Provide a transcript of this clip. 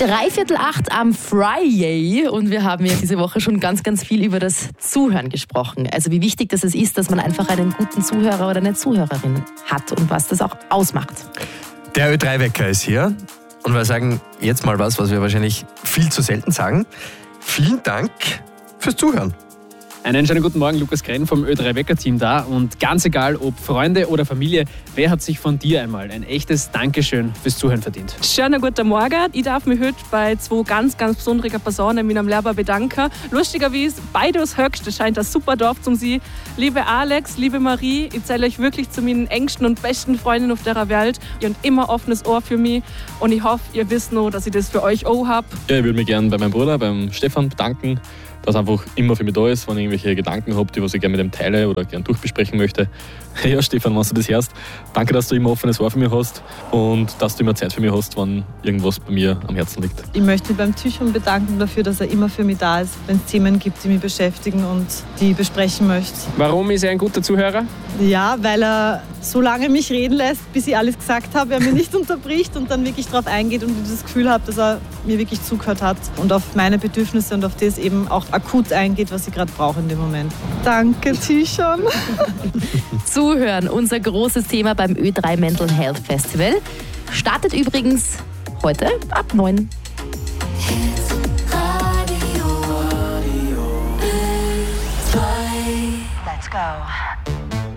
7:45 am Friday und wir haben ja diese Woche schon ganz, ganz viel über das Zuhören gesprochen. Also wie wichtig das ist, dass man einfach einen guten Zuhörer oder eine Zuhörerin hat und was das auch ausmacht. Der Ö3-Wecker ist hier und wir sagen jetzt mal was wir wahrscheinlich viel zu selten sagen. Vielen Dank fürs Zuhören. Einen schönen guten Morgen, Lukas Krenn vom Ö3-Wecker-Team da. Und ganz egal, ob Freunde oder Familie, wer hat sich von dir einmal ein echtes Dankeschön fürs Zuhören verdient? Schönen guten Morgen. Ich darf mich heute bei zwei ganz, ganz besonderen Personen mit einem Lehrer bedanken. Lustigerweise, beide aus Höchst, das scheint ein super Dorf zu sein. Liebe Alex, liebe Marie, ich zähle euch wirklich zu meinen engsten und besten Freunden auf der Welt. Ihr habt immer offenes Ohr für mich und ich hoffe, ihr wisst noch, dass ich das für euch auch habe. Ja, ich würde mich gerne bei meinem Bruder, beim Stefan, bedanken, dass er einfach immer für mich da ist, wenn ich irgendwelche Gedanken habe, die ich gerne mit ihm teile oder gerne durchbesprechen möchte. Ja, Stefan, wenn du das hörst, danke, dass du immer offenes Ohr für mich hast und dass du immer Zeit für mich hast, wenn irgendwas bei mir am Herzen liegt. Ich möchte mich beim Tüchern bedanken dafür, dass er immer für mich da ist, wenn es Themen gibt, die mich beschäftigen und die ich besprechen möchte. Warum ist er ein guter Zuhörer? Ja, weil er so lange mich reden lässt, bis ich alles gesagt habe, er mir nicht unterbricht und dann wirklich darauf eingeht und ich das Gefühl habe, dass er mir wirklich zugehört hat und auf meine Bedürfnisse und auf das eben auch akut eingeht, was ich gerade brauche in dem Moment. Danke, Tüchern. Zuhören, unser großes Thema beim Ö3 Mental Health Festival. Startet übrigens heute ab 9. Let's go.